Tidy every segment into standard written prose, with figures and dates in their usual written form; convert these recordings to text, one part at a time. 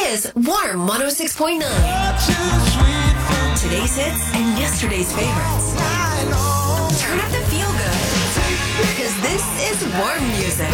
is Warm 106.9. Today's hits and yesterday's favorites. Turn up the feel good, because this is Warm music.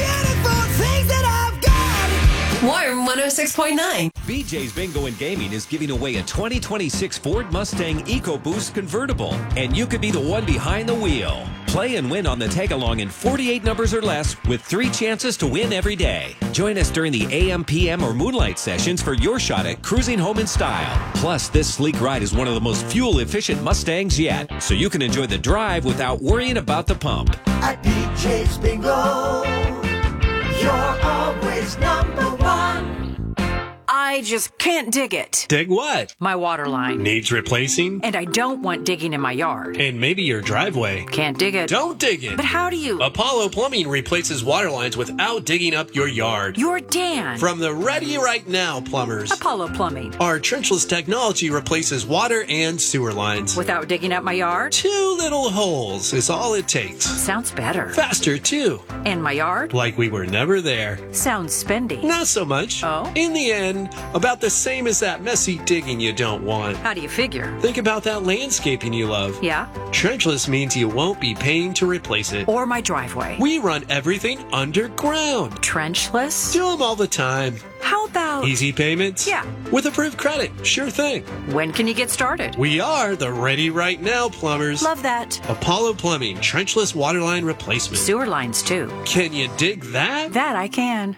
Warm 106.9. BJ's Bingo and Gaming is giving away a 2026 Ford Mustang EcoBoost convertible, and you could be the one behind the wheel. Play and win on the tag-along in 48 numbers or less with 3 chances to win every day. Join us during the AM, PM, or Moonlight sessions for your shot at cruising home in style. Plus, this sleek ride is one of the most fuel-efficient Mustangs yet, so you can enjoy the drive without worrying about the pump. At BJ's Bingo, you're always number one. I just can't dig it. Dig what? My water line. Needs replacing? And I don't want digging in my yard. And maybe your driveway. Can't dig it. Don't dig it. But how do you? Apollo Plumbing replaces water lines without digging up your yard. You're Dan. From the Ready Right Now plumbers. Apollo Plumbing. Our trenchless technology replaces water and sewer lines. Without digging up my yard? 2 little holes is all it takes. Sounds better. Faster, too. And my yard? Like we were never there. Sounds spendy. Not so much. Oh? In the end, about the same as that messy digging you don't want. How do you figure? Think about that landscaping you love. Yeah? Trenchless means you won't be paying to replace it. Or my driveway. We run everything underground. Trenchless? Do them all the time. How about... Easy payments? Yeah. With approved credit. Sure thing. When can you get started? We are the Ready Right Now plumbers. Love that. Apollo Plumbing, trenchless waterline replacement. Sewer lines, too. Can you dig that? That I can.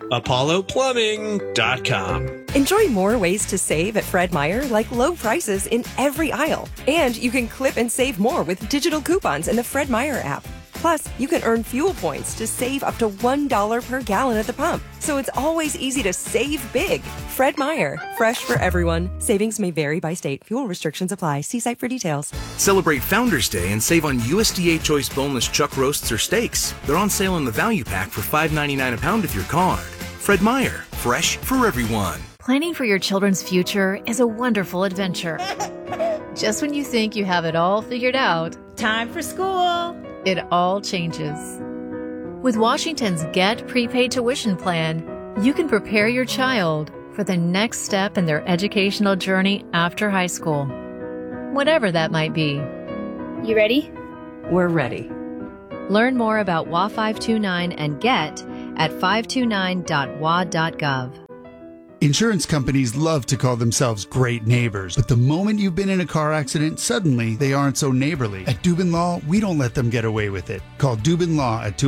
ApolloPlumbing.com. Enjoy more ways to save at Fred Meyer, like low prices in every aisle. And you can clip and save more with digital coupons in the Fred Meyer app. Plus, you can earn fuel points to save up to $1 per gallon at the pump. So it's always easy to save big. Fred Meyer, fresh for everyone. Savings may vary by state. Fuel restrictions apply. See site for details. Celebrate Founders Day and save on USDA Choice boneless chuck roasts or steaks. They're on sale in the value pack for $5.99 a pound with your card. Fred Meyer, fresh for everyone. Planning for your children's future is a wonderful adventure. Just when you think you have it all figured out, time for school. It all changes. With Washington's Get Prepaid Tuition Plan, you can prepare your child for the next step in their educational journey after high school, whatever that might be. You ready? We're ready. Learn more about WA 529 and Get at 529.wa.gov. Insurance companies love to call themselves great neighbors, but the moment you've been in a car accident, suddenly they aren't so neighborly. At Dubin Law, we don't let them get away with it. Call Dubin Law at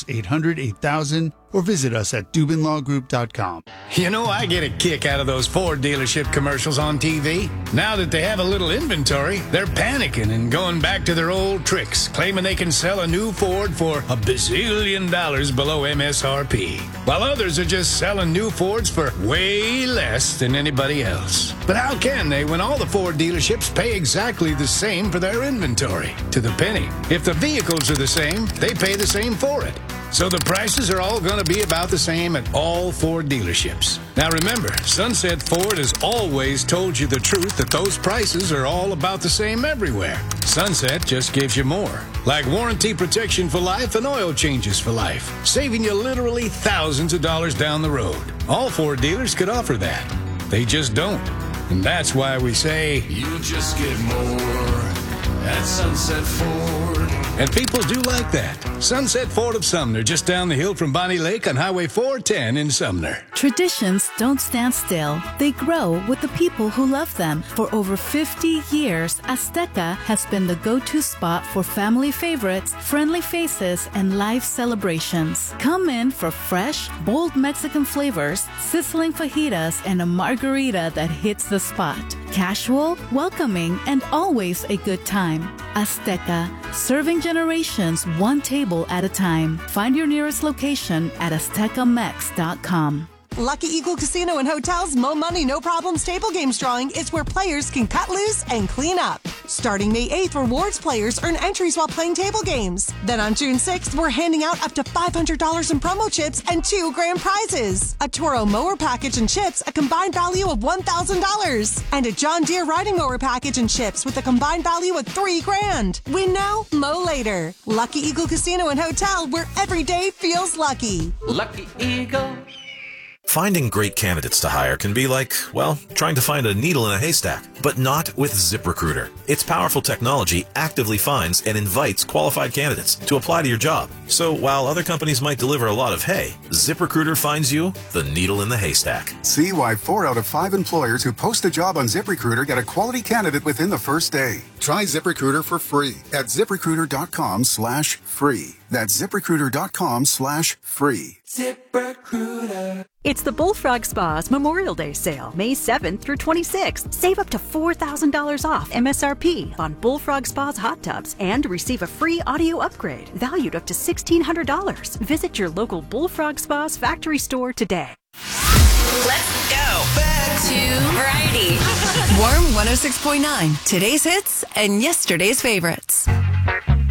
206-800-8000 or visit us at DubinLawGroup.com. You know, I get a kick out of those Ford dealership commercials on TV. Now that they have a little inventory, they're panicking and going back to their old tricks, claiming they can sell a new Ford for $1 bazillion below MSRP, while others are just selling new Fords for way less than anybody else. But how can they when all the Ford dealerships pay exactly the same for their inventory, to the penny? If the vehicles are the same, they pay the same for it. So the prices are all going to be about the same at all Ford dealerships. Now remember, Sunset Ford has always told you the truth that those prices are all about the same everywhere. Sunset just gives you more, like warranty protection for life and oil changes for life, saving you literally thousands of dollars down the road. All Ford dealers could offer that. They just don't. And that's why we say, you just get more at Sunset Ford. And people do like that. Sunset Ford of Sumner, just down the hill from Bonnie Lake on Highway 410 in Sumner. Traditions don't stand still. They grow with the people who love them. For over 50 years, Azteca has been the go-to spot for family favorites, friendly faces, and life celebrations. Come in for fresh, bold Mexican flavors, sizzling fajitas, and a margarita that hits the spot. Casual, welcoming, and always a good time. Azteca, serving generations one table at a time. Find your nearest location at aztecamex.com. Lucky Eagle Casino and Hotels Mo Money No Problems Table Games Drawing is where players can cut loose and clean up. Starting May 8th, rewards players earn entries while playing table games. Then on June 6th, we're handing out up to $500 in promo chips and 2 grand prizes. A Toro mower package and chips, a combined value of $1,000. And a John Deere riding mower package and chips with a combined value of $3 grand. Win now, mow later. Lucky Eagle Casino and Hotel, where every day feels lucky. Lucky Eagle. Finding great candidates to hire can be like, well, trying to find a needle in a haystack, but not with ZipRecruiter. Its powerful technology actively finds and invites qualified candidates to apply to your job. So while other companies might deliver a lot of hay, ZipRecruiter finds you the needle in the haystack. See why 4 out of 5 employers who post a job on ZipRecruiter get a quality candidate within the first day. Try ZipRecruiter for free at ZipRecruiter.com/free. That's ZipRecruiter.com/free. ZipRecruiter. It's the Bullfrog Spa's Memorial Day sale, May 7th through 26th. Save up to $4,000 off MSRP on Bullfrog Spa's hot tubs and receive a free audio upgrade valued up to $1,600. Visit your local Bullfrog Spa's factory store today. Let's go back to Variety. Warm 106.9. Today's hits and yesterday's favorites.